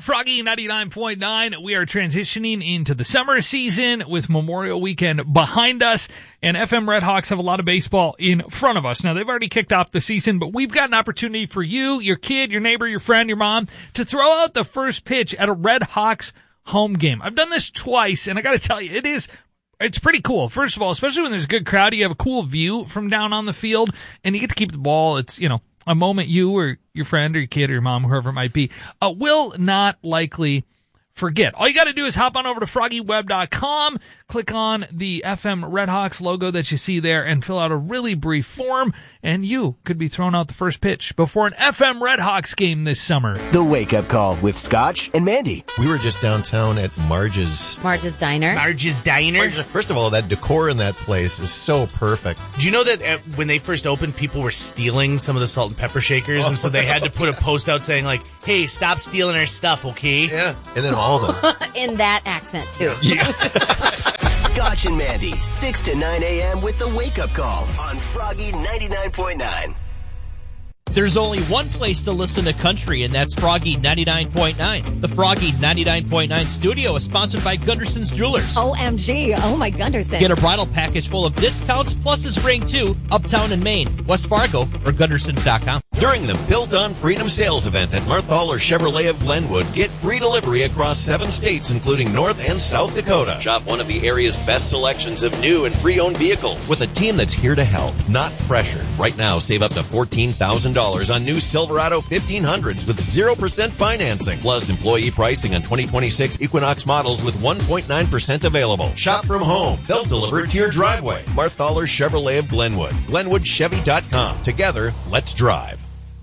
Froggy 99.9. We are transitioning into the summer season with Memorial Weekend behind us, and FM Redhawks have a lot of baseball in front of us. Now, they've already kicked off the season, but we've got an opportunity for you, your kid, your neighbor, your friend, your mom, to throw out the first pitch at a Redhawks home game. I've done this twice, and I got to tell you, it's pretty cool. First of all, especially when there's a good crowd, you have a cool view from down on the field, and you get to keep the ball. It's, a moment you or your friend or your kid or your mom, whoever it might be, will not likely forget. All you got to do is hop on over to FroggyWeb.com, click on the FM Redhawks logo that you see there, and fill out a really brief form, and you could be thrown out the first pitch before an FM Redhawks game this summer. The Wake Up Call with Scotch and Mandy. We were just downtown at Marge's. Marge's Diner. First of all, that decor in that place is so perfect. Do you know that when they first opened, people were stealing some of the salt and pepper shakers, and so they had to put a post out saying, like, hey, stop stealing our stuff, okay? Yeah, and then all of them. In that accent, too. Yeah. Scotch and Mandy, 6 to 9 a.m. with the Wake Up Call on Froggy 99.9. There's only one place to listen to country, and that's Froggy 99.9. The Froggy 99.9 studio is sponsored by Gunderson's Jewelers. OMG. Oh, my Gunderson. Get a bridal package full of discounts plus his ring, too, uptown in Maine, West Fargo, or Gundersons.com. During the Built on Freedom sales event at Marthaler Chevrolet of Glenwood, get free delivery across 7 states, including North and South Dakota. Shop one of the area's best selections of new and pre-owned vehicles with a team that's here to help, not pressure. Right now, save up to $14,000 on new Silverado 1500s with 0% financing, plus employee pricing on 2026 Equinox models with 1.9% available. Shop from home. They'll deliver it to your driveway. Marthaler Chevrolet of Glenwood. GlenwoodChevy.com. Together, let's drive.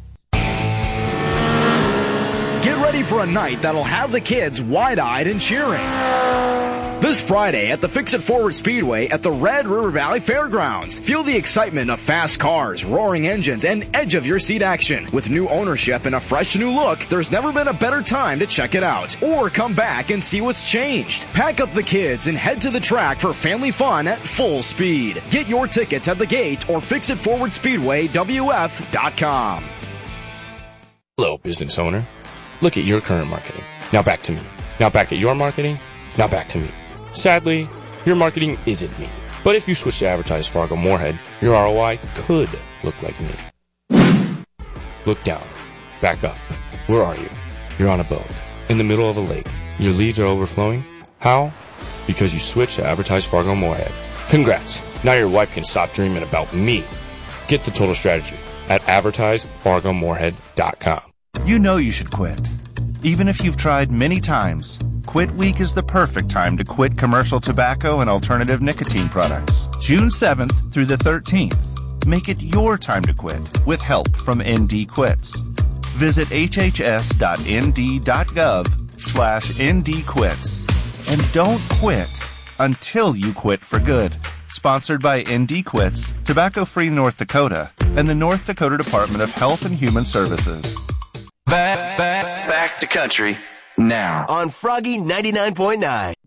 Get ready for a night that'll have the kids wide-eyed and cheering. This Friday at the Fix-It Forward Speedway at the Red River Valley Fairgrounds. Feel the excitement of fast cars, roaring engines, and edge-of-your-seat action. With new ownership and a fresh new look, there's never been a better time to check it out. Or come back and see what's changed. Pack up the kids and head to the track for family fun at full speed. Get your tickets at the gate or FixItForwardSpeedwayWF.com. Hello, business owner. Look at your current marketing. Now back to me. Now back at your marketing. Now back to me. Sadly, your marketing isn't me. But if you switch to Advertise Fargo Moorhead, your ROI could look like me. Look down. Back up. Where are you? You're on a boat. In the middle of a lake. Your leads are overflowing. How? Because you switched to Advertise Fargo Moorhead. Congrats. Now your wife can stop dreaming about me. Get the total strategy at AdvertiseFargoMoorhead.com. You know you should quit. Even if you've tried many times, Quit Week is the perfect time to quit commercial tobacco and alternative nicotine products. June 7th through the 13th. Make it your time to quit with help from ND Quits. Visit hhs.nd.gov/ndquits. And don't quit until you quit for good. Sponsored by ND Quits, Tobacco-Free North Dakota, and the North Dakota Department of Health and Human Services. Back to country now on Froggy 99.9.